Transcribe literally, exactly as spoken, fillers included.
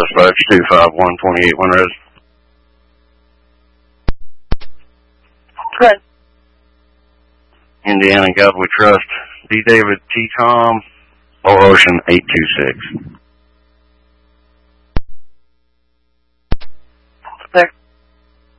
five two five one two eight one res. Good. Indiana Cowboy Trust, D. David T. Com, or Ocean eight two six.